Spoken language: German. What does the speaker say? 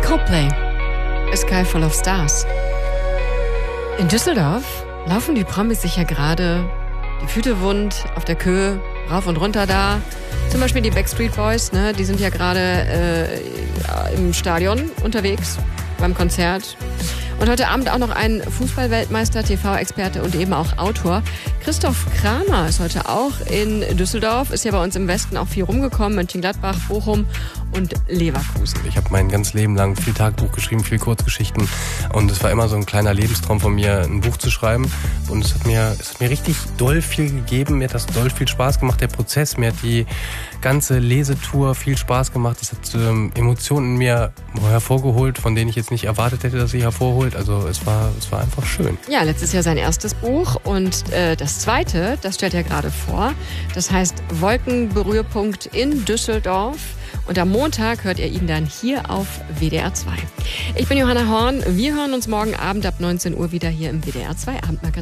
Coldplay, A Sky Full of Stars. In Düsseldorf laufen die Promis sich ja gerade die Füße wund auf der Köhe, rauf und runter da. Zum Beispiel die Backstreet Boys, ne? Die sind ja gerade im Stadion unterwegs beim Konzert. Und heute Abend auch noch ein Fußballweltmeister, TV-Experte und eben auch Autor. Christoph Kramer ist heute auch in Düsseldorf, ist ja bei uns im Westen auch viel rumgekommen, Mönchengladbach, Bochum und Leverkusen. Ich habe mein ganzes Leben lang viel Tagebuch geschrieben, viel Kurzgeschichten und es war immer so ein kleiner Lebenstraum von mir, ein Buch zu schreiben und es hat mir richtig doll viel gegeben, mir hat das doll viel Spaß gemacht, der Prozess, mir hat die ganze Lesetour viel Spaß gemacht, es hat Emotionen in mir hervorgeholt, von denen ich jetzt nicht erwartet hätte, dass sie hervorholt, also es war einfach schön. Ja, letztes Jahr sein erstes Buch und das zweite, das stellt er gerade vor, das heißt Wolkenberührpunkt in Düsseldorf. Und am Montag hört ihr ihn dann hier auf WDR 2. Ich bin Johanna Horn. Wir hören uns morgen Abend ab 19 Uhr wieder hier im WDR 2 Abendmagazin.